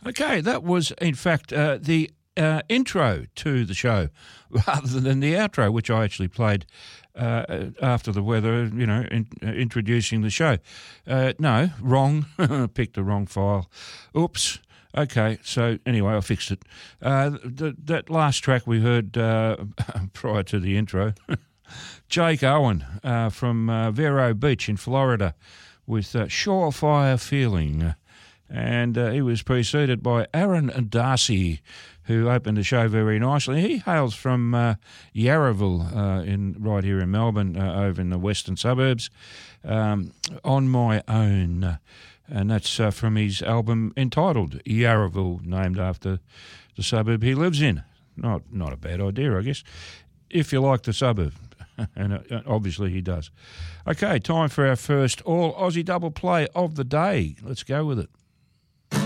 Okay, that was, in fact, the intro to the show rather than the outro, which I actually played after the weather, introducing the show. No, wrong. Picked the wrong file. Oops. Okay, so anyway, I fixed it. That last track we heard prior to the intro, Jake Owen from Vero Beach in Florida with Surefire Feeling. And he was preceded by Aaron Darcy, who opened the show very nicely. He hails from Yarraville, right here in Melbourne, over in the western suburbs, On My Own. And that's from his album entitled Yarraville, named after the suburb he lives in. Not a bad idea, I guess, if you like the suburb. And obviously he does. Okay, time for our first all-Aussie double play of the day. Let's go with it.